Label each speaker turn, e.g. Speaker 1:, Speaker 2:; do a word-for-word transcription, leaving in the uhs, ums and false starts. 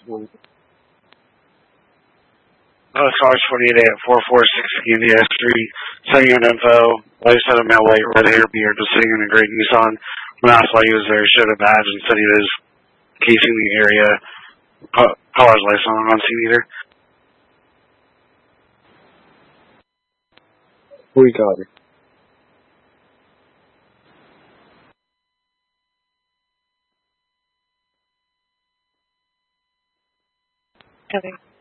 Speaker 1: Oh, Cars forty-eight at four four six Candy S Street. Sending you an info. Like I said, a male white red hair beard was sitting in a great Nissan. When asked why he was there, he showed a badge and said he was casing the area. Color's lights on on scene either.
Speaker 2: We got it.
Speaker 3: Okay.